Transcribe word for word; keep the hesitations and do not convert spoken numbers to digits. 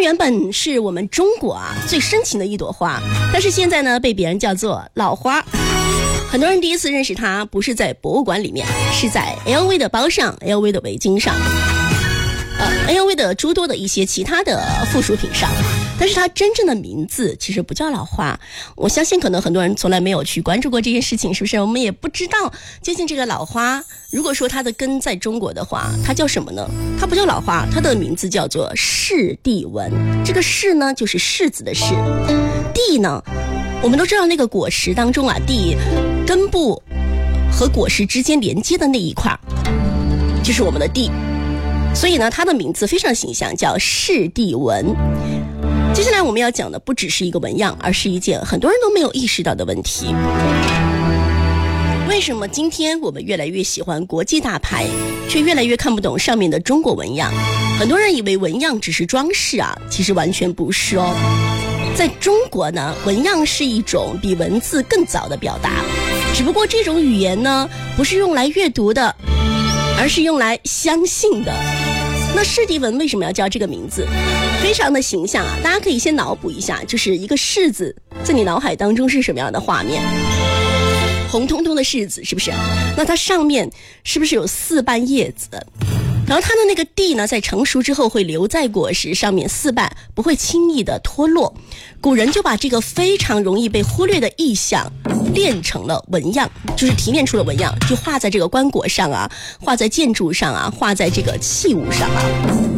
原本是我们中国啊最深情的一朵花，但是现在呢被别人叫做老花。很多人第一次认识它不是在博物馆里面，是在 L V 的包上 L V 的围巾上呃 L V 的诸多的一些其他的附属品上，但是它真正的名字其实不叫老花。我相信可能很多人从来没有去关注过这件事情，是不是？我们也不知道究竟这个老花，如果说它的根在中国的话，它叫什么呢？它不叫老花，它的名字叫做柿地纹。这个柿呢就是柿子的柿，地呢我们都知道那个果实当中啊，地根部和果实之间连接的那一块就是我们的地，所以呢它的名字非常形象，叫柿地纹。接下来我们要讲的不只是一个纹样，而是一件很多人都没有意识到的问题。为什么今天我们越来越喜欢国际大牌，却越来越看不懂上面的中国纹样？很多人以为纹样只是装饰啊，其实完全不是哦。在中国呢，纹样是一种比文字更早的表达，只不过这种语言呢不是用来阅读的，而是用来相信的。那柿地纹为什么要叫这个名字？非常的形象啊，大家可以先脑补一下，就是一个柿子在你脑海当中是什么样的画面？红彤彤的柿子，是不是？那它上面是不是有四瓣叶子？然后它的那个地呢，在成熟之后会留在果实上面，四瓣不会轻易的脱落。古人就把这个非常容易被忽略的意象练成了纹样，就是提炼出了纹样，就画在这个棺椁上啊，画在建筑上啊，画在这个器物上啊。